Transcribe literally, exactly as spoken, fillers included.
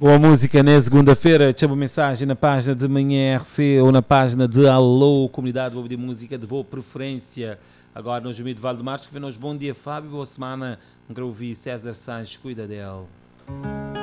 Boa música na segunda-feira, tinha uma mensagem na página de Manhã R C ou na página de Alô, comunidade boa de música de boa preferência. Agora nos Jumito Vale do Mar, que vem nos bom dia Fábio, boa semana, não quero ouvir César Sanches, cuida dele.